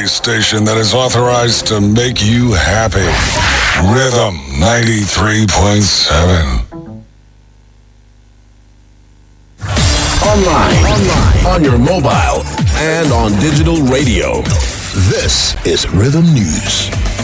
station that is authorized to make you happy. Rhythm 93.7. Online, on your mobile, and on digital radio. This is Rhythm News.